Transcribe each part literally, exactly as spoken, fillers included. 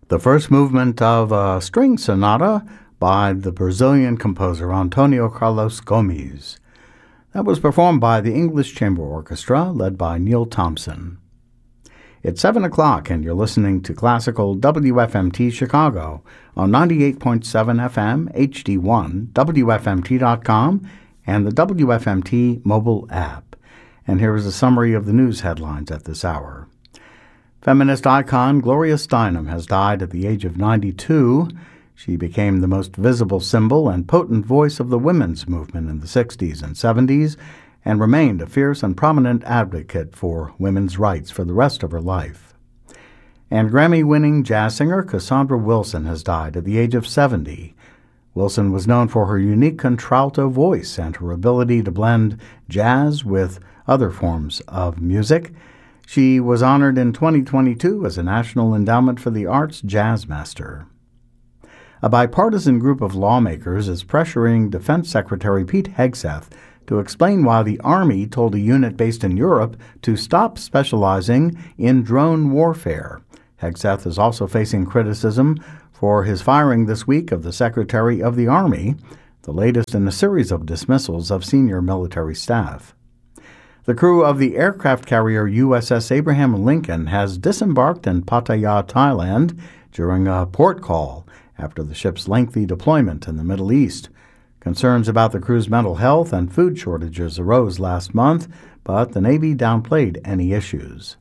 the first movement of a string sonata by the Brazilian composer Antonio Carlos Gomes. That was performed by the English Chamber Orchestra, led by Neil Thompson. It's seven o'clock, and you're listening to Classical W F M T Chicago on ninety-eight point seven F M, H D one, W F M T dot com, and the W F M T mobile app. And here is a summary of the news headlines at this hour. Feminist icon Gloria Steinem has died at the age of ninety-two. She became the most visible symbol and potent voice of the women's movement in the sixties and seventies and remained a fierce and prominent advocate for women's rights for the rest of her life. And Grammy-winning jazz singer Cassandra Wilson has died at the age of seventy. Wilson was known for her unique contralto voice and her ability to blend jazz with other forms of music. She was honored in twenty twenty-two as a National Endowment for the Arts Jazz Master. A bipartisan group of lawmakers is pressuring Defense Secretary Pete Hegseth to explain why the Army told a unit based in Europe to stop specializing in drone warfare. Hegseth is also facing criticism for his firing this week of the Secretary of the Army, the latest in a series of dismissals of senior military staff. The crew of the aircraft carrier U S S Abraham Lincoln has disembarked in Pattaya, Thailand, during a port call after the ship's lengthy deployment in the Middle East. Concerns about the crew's mental health and food shortages arose last month, but the Navy downplayed any issues.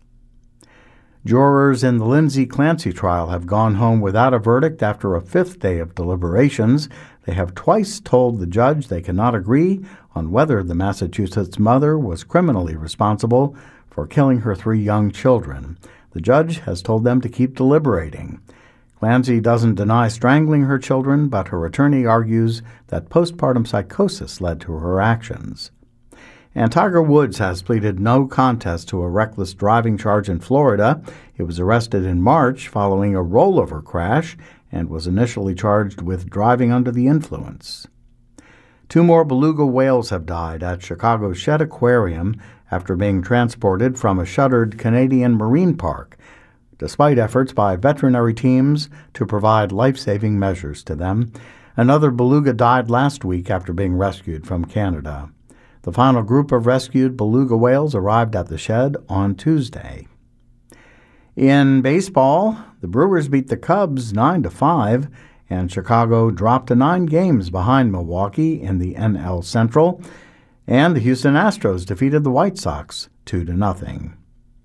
Jurors in the Lindsay Clancy trial have gone home without a verdict after a fifth day of deliberations. They have twice told the judge they cannot agree on whether the Massachusetts mother was criminally responsible for killing her three young children. The judge has told them to keep deliberating. Clancy doesn't deny strangling her children, but her attorney argues that postpartum psychosis led to her actions. And Tiger Woods has pleaded no contest to a reckless driving charge in Florida. He was arrested in March following a rollover crash and was initially charged with driving under the influence. Two more beluga whales have died at Chicago's Shedd Aquarium after being transported from a shuttered Canadian marine park, despite efforts by veterinary teams to provide life-saving measures to them. Another beluga died last week after being rescued from Canada. The final group of rescued beluga whales arrived at the shed on Tuesday. In baseball, the Brewers beat the Cubs nine to five, and Chicago dropped to nine games behind Milwaukee in the N L Central, and the Houston Astros defeated the White Sox two to nothing.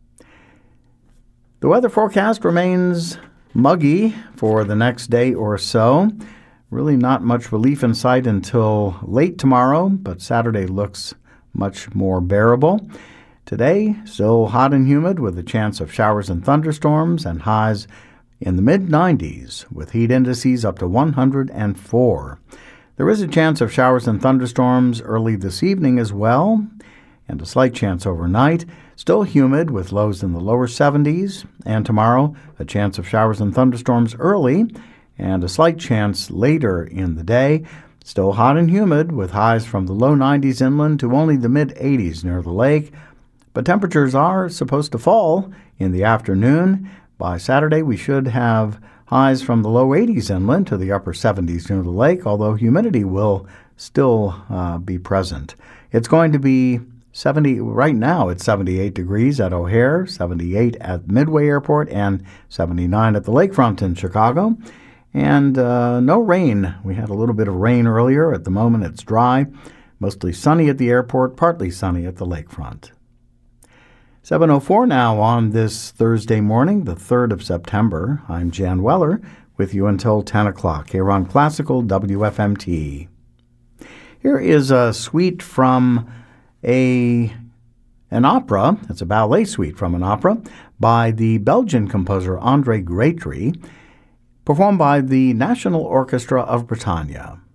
The weather forecast remains muggy for the next day or so. Really not much relief in sight until late tomorrow, but Saturday looks much more bearable. Today, still hot and humid with a chance of showers and thunderstorms and highs in the mid nineties with heat indices up to one hundred four. There is a chance of showers and thunderstorms early this evening as well, and a slight chance overnight. Still humid with lows in the lower seventies, and tomorrow a chance of showers and thunderstorms early and a slight chance later in the day. Still hot and humid with highs from the low nineties inland to only the mid eighties near the lake. But temperatures are supposed to fall in the afternoon. By Saturday, we should have highs from the low eighties inland to the upper seventies near the lake, although humidity will still uh, be present. It's going to be seventy right now. It's seventy-eight degrees at O'Hare, seventy-eight at Midway Airport, and seventy-nine at the lakefront in Chicago. And uh, no rain. We had a little bit of rain earlier. At the moment, it's dry. Mostly sunny at the airport, partly sunny at the lakefront. seven oh four now on this Thursday morning, the third of September. I'm Jan Weller with you until ten o'clock here on Classical W F M T. Here is a suite from a an opera. It's a ballet suite from an opera by the Belgian composer André Grétry, performed by the National Orchestra of Bretagne.